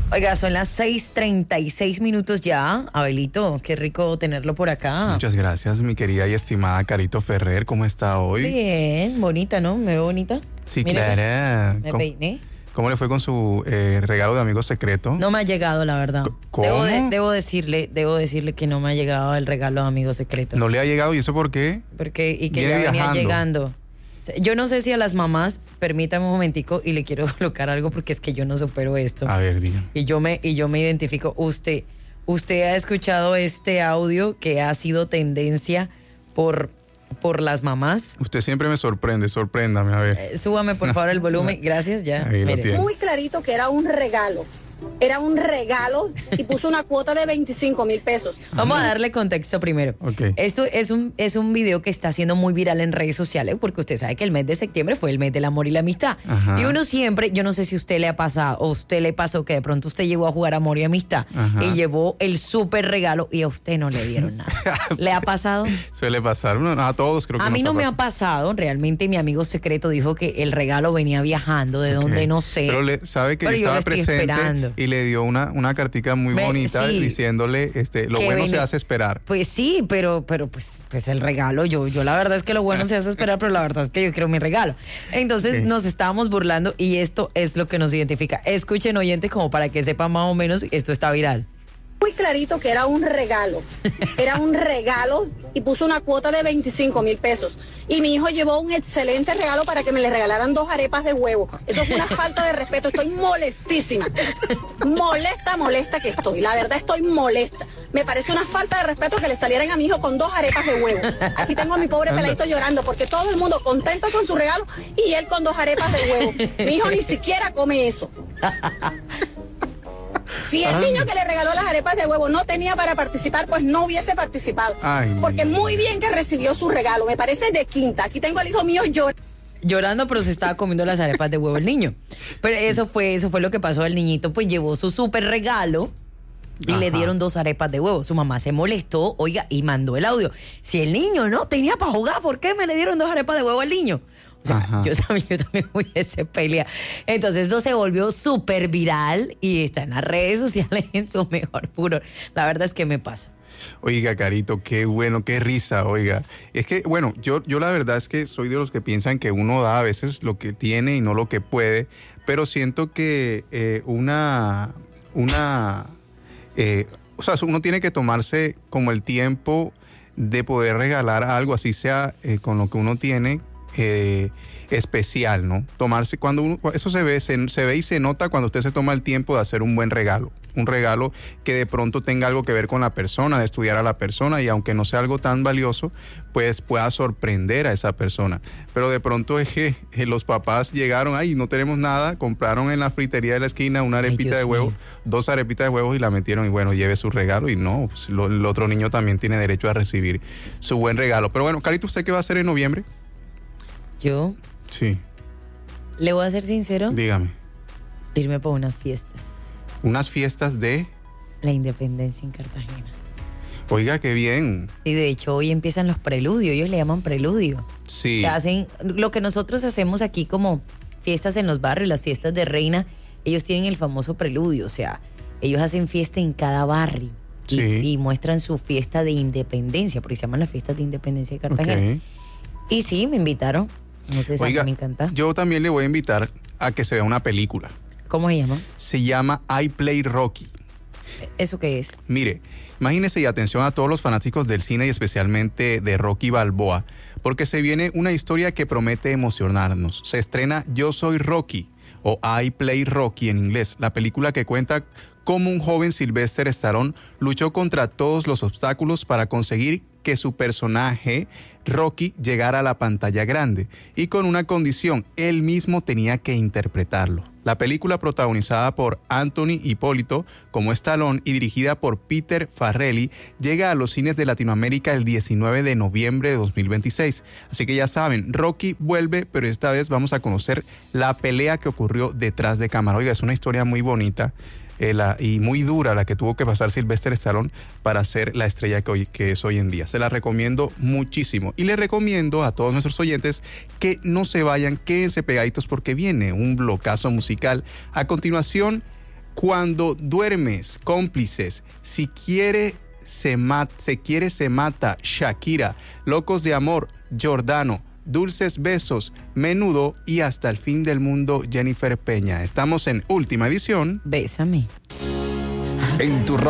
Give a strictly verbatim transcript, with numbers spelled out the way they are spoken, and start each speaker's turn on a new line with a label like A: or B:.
A: Oiga, son las seis treinta y seis minutos ya. Abelito, qué rico tenerlo por acá.
B: Muchas gracias, mi querida y estimada Carito Ferrer. ¿Cómo está hoy?
A: Bien, bonita, ¿no? ¿Me veo bonita?
B: Sí,
A: Mire,
B: claro.
A: me
B: ¿Cómo,
A: peiné.
B: ¿Cómo le fue con su eh, regalo de amigo secreto?
A: No me ha llegado, la verdad.
B: ¿Cómo?
A: Debo, de- debo decirle, debo decirle que no me ha llegado el regalo de amigo secreto.
B: ¿No le ha llegado? ¿Y eso por qué?
A: Porque, y que
B: Viene
A: ya venía
B: viajando.
A: llegando. Yo no sé si a las mamás, permítame un momentico y le quiero colocar algo porque es que yo no supero esto.
B: A ver, diga.
A: Y yo me, y yo me identifico. Usted, usted ha escuchado este audio que ha sido tendencia por, por las mamás.
B: Usted siempre me sorprende, sorpréndame, a ver.
A: Eh, súbame por favor el volumen. Gracias, ya.
B: Ahí lo
A: Mire.
B: tiene.
C: Muy clarito que era un regalo. Era un regalo y puso una cuota de veinticinco mil pesos.
A: Vamos a darle contexto primero.
B: Ok.
A: Esto es un, es un video que está siendo muy viral en redes sociales porque usted sabe que el mes de septiembre fue el mes del amor y la amistad.
B: Ajá.
A: Y uno siempre, yo no sé si a usted le ha pasado o a usted le pasó que de pronto usted llegó a jugar amor y amistad
B: Ajá.
A: y llevó el súper regalo y a usted no le dieron nada. ¿Le ha pasado?
B: Suele pasar. No, no, a todos creo que
A: A mí
B: nos
A: no me
B: ha
A: ha pasado. Realmente mi amigo secreto dijo que el regalo venía viajando de
B: Ok.
A: donde no sé.
B: Pero le, sabe que
A: Pero
B: yo
A: yo lo
B: estaba
A: estoy
B: presente
A: esperando.
B: y le dio una, una cartica muy
A: Me-
B: bonita
A: sí.
B: diciéndole, este, lo
A: Que
B: bueno
A: veni-
B: se hace esperar.
A: Pues sí, pero, pero pues, pues el regalo, yo, yo la verdad es que lo bueno se hace esperar, pero la verdad es que yo quiero mi regalo. Entonces
B: Ok.
A: nos estábamos burlando y esto es lo que nos identifica. Escuchen, oyentes, como para que sepan más o menos, esto está viral.
C: Muy clarito que era un regalo. Era un regalo y puso una cuota de veinticinco mil pesos. Y mi hijo llevó un excelente regalo para que me le regalaran dos arepas de huevo. Eso fue una falta de respeto. Estoy molestísima. Molesta, molesta que estoy. La verdad estoy molesta. Me parece una falta de respeto que le salieran a mi hijo con dos arepas de huevo. Aquí tengo a mi pobre peladito llorando porque todo el mundo contento con su regalo y él con dos arepas de huevo. Mi hijo ni siquiera come eso. Si el niño que le regaló las arepas de huevo no tenía para participar, pues no hubiese participado.
B: Ay,
C: Porque
B: niña.
C: muy bien que recibió su regalo. Me parece de quinta. Aquí tengo al hijo mío llorando.
A: Llorando, pero se estaba comiendo las arepas de huevo el niño. Pero eso fue, eso fue lo que pasó. El niñito pues llevó su súper regalo y le
B: Ajá.
A: dieron dos arepas de huevo. Su mamá se molestó, oiga, y mandó el audio. Si el niño no tenía para jugar, ¿por qué me le dieron dos arepas de huevo al niño? O sea,
B: Ajá.
A: yo también, yo también hubiese pelea. Entonces eso se volvió súper viral y está en las redes sociales en su mejor furor. La verdad es que me pasó.
B: Oiga, Carito, qué bueno, qué risa, oiga. Es que, bueno, yo, yo la verdad es que soy de los que piensan que uno da a veces lo que tiene y no lo que puede, pero siento que eh, una, una, eh, o sea, uno tiene que tomarse como el tiempo de poder regalar algo, así sea eh, con lo que uno tiene, eh, especial, ¿no? Tomarse, cuando uno, eso se ve, se, se ve y se nota cuando usted se toma el tiempo de hacer un buen regalo. Un regalo que de pronto tenga algo que ver con la persona, de estudiar a la persona y aunque no sea algo tan valioso, pues pueda sorprender a esa persona. Pero de pronto es que eh, los papás llegaron, ay, no tenemos nada, compraron en la fritería de la esquina una arepita
A: Dios
B: de huevo,
A: mío.
B: dos arepitas de huevos y la metieron y bueno, lleve su regalo y no, pues, lo- el otro niño también tiene derecho a recibir su buen regalo. Pero bueno, Carito, ¿usted qué va a hacer en noviembre?
A: Yo
B: Sí,
A: le voy a ser sincero,
B: dígame.
A: irme por unas fiestas.
B: Unas fiestas de...
A: La independencia en Cartagena.
B: Oiga, qué bien.
A: Y de hecho hoy empiezan los preludios, ellos le llaman preludio.
B: Sí.
A: Se hacen lo que nosotros hacemos aquí como fiestas en los barrios, las fiestas de reina, ellos tienen el famoso preludio, o sea, ellos hacen fiesta en cada barrio y,
B: Sí.
A: y muestran su fiesta de independencia, porque se llaman las fiestas de independencia de Cartagena.
B: Ok.
A: Y sí, me invitaron. No sé si
B: Oiga,
A: me encanta.
B: yo también le voy a invitar a que se vea una película.
A: ¿Cómo se llama?
B: Se llama I Play Rocky.
A: ¿Eso qué es?
B: Mire, imagínese y atención a todos los fanáticos del cine y especialmente de Rocky Balboa, porque se viene una historia que promete emocionarnos. Se estrena Yo Soy Rocky o I Play Rocky en inglés, la película que cuenta cómo un joven Sylvester Stallone luchó contra todos los obstáculos para conseguir que su personaje Rocky llegara a la pantalla grande y con una condición, él mismo tenía que interpretarlo. La película protagonizada por Anthony Hipólito como Stallone y dirigida por Peter Farrelly llega a los cines de Latinoamérica el diecinueve de noviembre de dos mil veintiséis. Así que ya saben, Rocky vuelve, pero esta vez vamos a conocer la pelea que ocurrió detrás de cámara. Oiga, es una historia muy bonita. Eh, la, y muy dura la que tuvo que pasar Sylvester Stallone para ser la estrella que, hoy, que es hoy en día. Se la recomiendo muchísimo. Y le recomiendo a todos nuestros oyentes que no se vayan, quédense pegaditos porque viene un blocazo musical. A continuación, Cuando duermes, cómplices. Si quiere se, mat- se quiere, se mata. Shakira. Locos de amor. Giordano. Dulces besos. Menudo. Y hasta el fin del mundo. Jennifer Peña. Estamos en última edición.
A: Bésame.
D: En tu